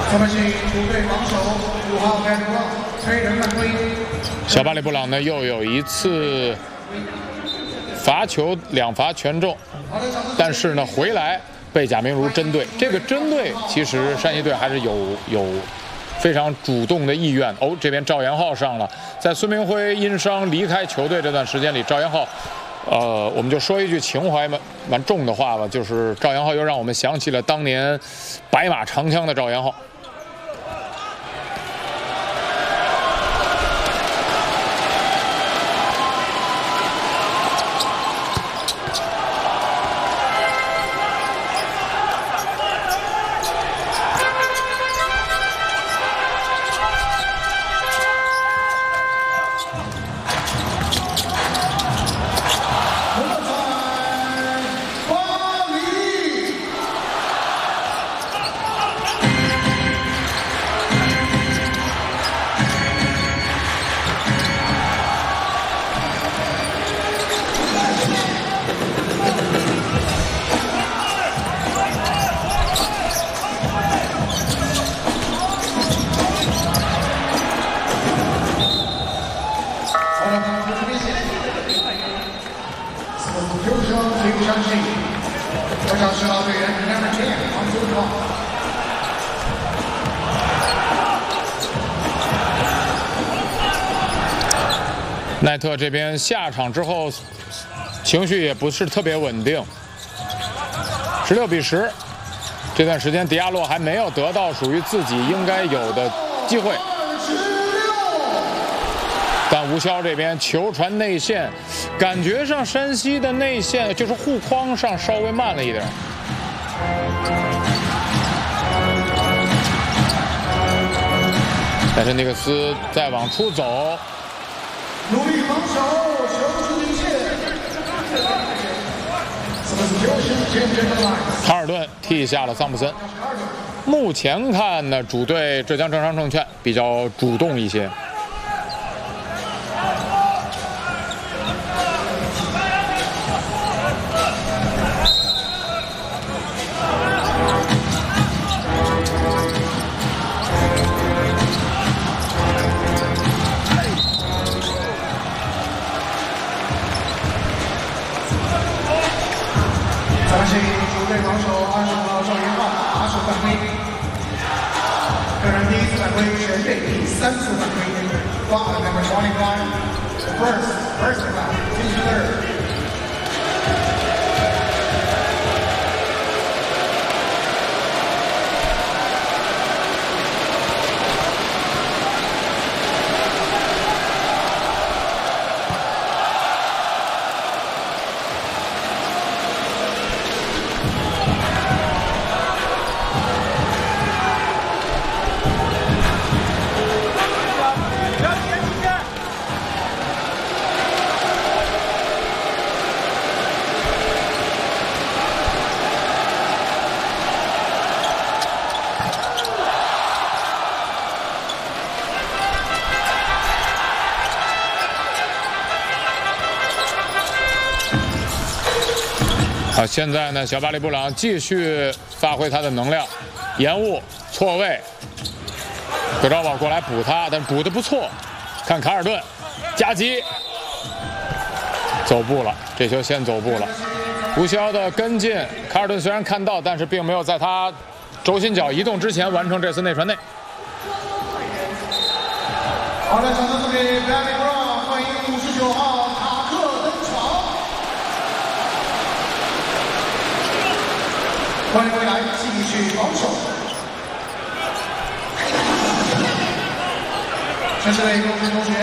他们是主队防守5号盖布朗推人犯规。 小巴里布朗呢又有一次罚球2罚全中，但是呢回来被贾明儒针对。这个针对其实山西队还是有非常主动的意愿。哦，这边赵延浩上了，在孙明辉因伤离开球队这段时间里，赵延浩。我们就说一句情怀蛮重的话吧，就是赵延浩又让我们想起了当年白马长枪的赵延浩。奈特这边下场之后，情绪也不是特别稳定。16比10，这段时间迪亚洛还没有得到属于自己应该有的机会。但吴骁这边球传内线，感觉上山西的内线就是护框上稍微慢了一点。但是尼克斯再往出走。 努力防守，球出界限。 卡尔顿替下了桑普森。目前看呢，主队浙江政商证券比较主动一些。 主队防守20号赵延浩打手犯规，个人第1次犯规，全队第3次犯规。Foul number 25, first foul, team third. 好，现在呢，小巴里布朗继续发挥他的能量，延误错位，德昭堡过来补他，但补得不错。看卡尔顿夹击，走步了，这球先走步了。吴骁的跟进，卡尔顿虽然看到，但是并没有在他轴心脚移动之前完成这次内传内。 好的，场上这里布朗欢迎59号塔克登场。欢迎回来，继续防守。这是一位同学。